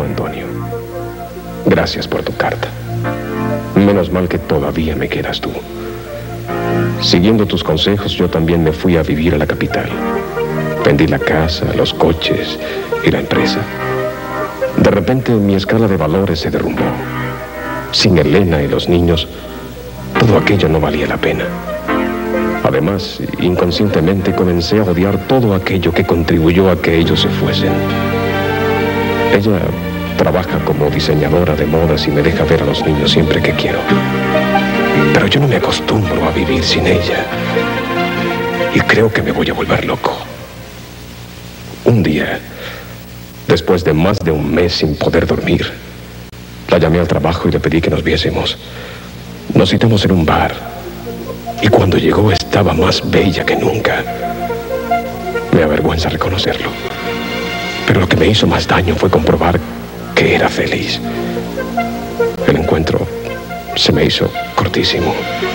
Antonio. Gracias por tu carta. Menos mal que todavía me quedas tú. Siguiendo tus consejos, yo también me fui a vivir a la capital. Vendí la casa, los coches y la empresa. De repente, mi escala de valores se derrumbó. Sin Elena y los niños, todo aquello no valía la pena. Además, inconscientemente comencé a odiar todo aquello que contribuyó a que ellos se fuesen. Ella trabaja como diseñadora de modas y me deja ver a los niños siempre que quiero. Pero yo no me acostumbro a vivir sin ella. Y creo que me voy a volver loco. Un día, después de más de un mes sin poder dormir, la llamé al trabajo y le pedí que nos viésemos. Nos citamos en un bar. Y cuando llegó estaba más bella que nunca. Me avergüenza reconocerlo. Pero lo que me hizo más daño fue comprobar era feliz. El encuentro se me hizo cortísimo.